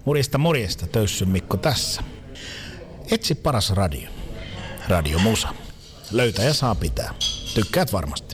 Morjesta, Töyssyn Mikko tässä. Etsi paras radio. Radio Musa. Löytää ja saa pitää. Tykkäät varmasti.